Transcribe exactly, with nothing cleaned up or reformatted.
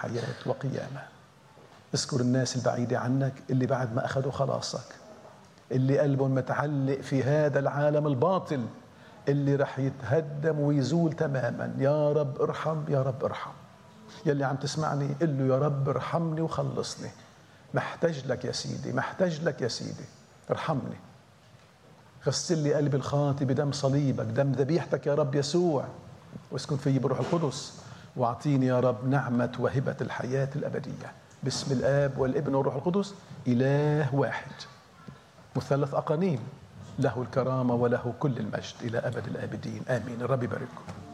حياة وقيامة. اذكر الناس البعيدة عنك اللي بعد ما أخذوا خلاصك، اللي قلبهم متعلق في هذا العالم الباطل اللي رح يتهدم ويزول تماما. يا رب ارحم، يا رب ارحم. يلي عم تسمعني قل له يا رب ارحمني وخلصني، محتاج لك يا سيدي، محتاج لك يا سيدي، ارحمني. غسل لي قلبي الخاطي بدم صليبك، دم ذبيحتك يا رب يسوع، واسكن فيه بروح القدس، واعطيني يا رب نعمة وهبة الحياة الأبدية. باسم الآب والابن والروح القدس، إله واحد مثلث أقانيم، له الكرامة وله كل المجد إلى أبد الآبدين، آمين. الرب يبارككم.